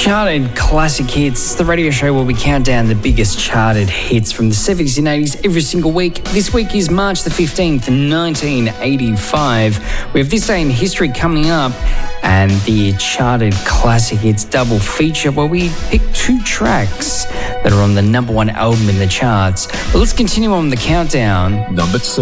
Charted classic hits, the radio show where we count down the biggest charted hits from the 70s and 80s every single week. This week is March the 15th, 1985. We have This Day in History coming up and the charted classic hits double feature where we pick two tracks that are on the number one album in the charts. But let's continue on the countdown. Number 2.